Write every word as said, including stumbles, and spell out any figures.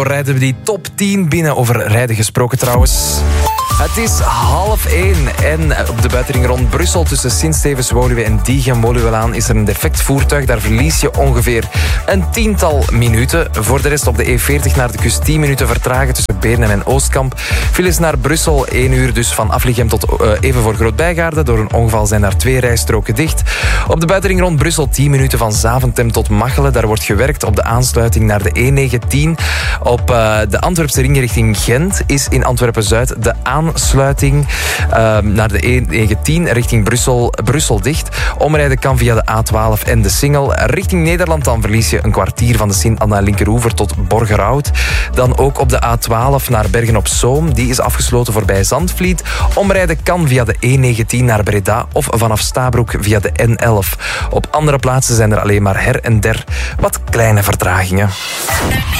Rijden we die top tien binnen, over rijden gesproken trouwens. Het is half één en op de buitenring rond Brussel tussen Sint-Stevens-Woluwe en Diegem-Woluwelaan is er een defect voertuig. Daar verlies je ongeveer een tiental minuten. Voor de rest op de E veertig naar de kust tien minuten vertragen tussen Beernem en Oostkamp. Files naar Brussel één uur dus van Afligem tot uh, even voor Groot-Bijgaarde. Door een ongeval zijn daar twee rijstroken dicht. Op de buitenring rond Brussel tien minuten van Zaventem tot Machelen. Daar wordt gewerkt op de aansluiting naar de E negentien. Op uh, de Antwerpse ring richting Gent is in Antwerpen-Zuid de aansluiting Aansluiting uh, naar de E negentien richting Brussel, Brussel dicht. Omrijden kan via de A twaalf en de Singel. Richting Nederland dan verlies je een kwartier van de Sint-Anna Linkeroever tot Borgerhout. Dan ook op de A twaalf naar Bergen-op-Zoom. Die is afgesloten voorbij Zandvliet. Omrijden kan via de E negentien naar Breda of vanaf Stabroek via de N elf. Op andere plaatsen zijn er alleen maar her en der wat kleine vertragingen.